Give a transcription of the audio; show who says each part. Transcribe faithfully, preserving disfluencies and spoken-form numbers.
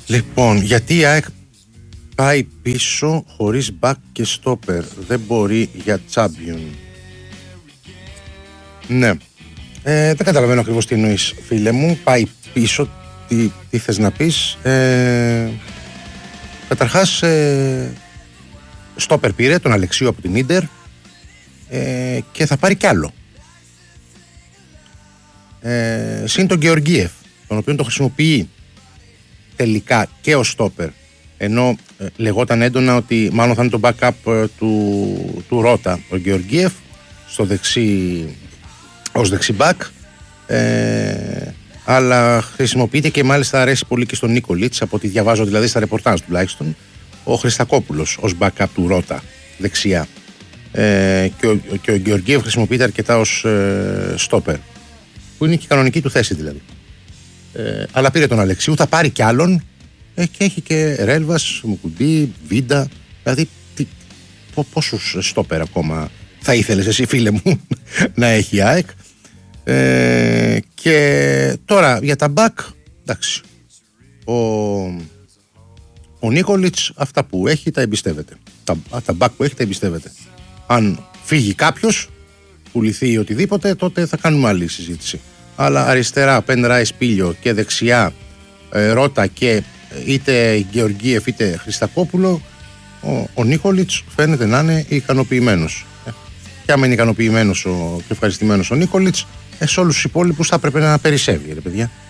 Speaker 1: Λοιπόν, γιατί η ΑΕΚ πάει πίσω χωρίς back και stopper? Δεν μπορεί για champion. Ναι. Ε, δεν καταλαβαίνω ακριβώς τι εννοείς, φίλε μου. Πάει πίσω, τι, τι θες να πεις? Ε, καταρχάς, ε, stopper πήρε τον Αλεξίου από την Ίντερ ε, και θα πάρει κι άλλο. Ε, συν τον Γεωργίεφ, τον οποίο το χρησιμοποιεί τελικά και ο stopper, ενώ ε, λεγόταν έντονα ότι μάλλον θα είναι το backup ε, του, του Ρώτα ο Γεωργίεφ στο δεξί, ως δεξιμπάκ, ε, αλλά χρησιμοποιείται και μάλιστα αρέσει πολύ και στον Νίκολιτς, από ό,τι διαβάζω δηλαδή στα ρεπορτάζ τουλάχιστον, ο Χριστακόπουλος ως backup του Ρώτα δεξιά, ε, και, ο, και ο Γεωργίεφ χρησιμοποιείται αρκετά ως ε, stopper, που είναι και η κανονική του θέση δηλαδή. Ε, αλλά πήρε τον Αλεξίου, θα πάρει κι άλλον ε, και έχει και Ρέλβας, Μουκουντή, Βίντα. Δηλαδή, τι, πό, πόσους στόπερ ακόμα θα ήθελες εσύ, φίλε μου, να έχει η ΑΕΚ? Ε, και τώρα για τα μπακ, εντάξει, ο, ο Νίκολιτς αυτά που έχει τα εμπιστεύεται. Τα, τα μπακ που έχει τα εμπιστεύεται. Αν φύγει κάποιος, πουληθεί ή οτιδήποτε, τότε θα κάνουμε άλλη συζήτηση. Αλλά αριστερά Πεν Ράις Πίλιο και δεξιά ε, Ρώτα και είτε Γεωργίεφ είτε Χριστακόπουλο, ο, ο Νίκολιτς φαίνεται να είναι ικανοποιημένος. Ε, και άμα είναι ικανοποιημένος ο, και ευχαριστημένος ο Νίκολιτς, ε, σε όλους τους υπόλοιπους θα έπρεπε να περισσεύει, ρε παιδιά.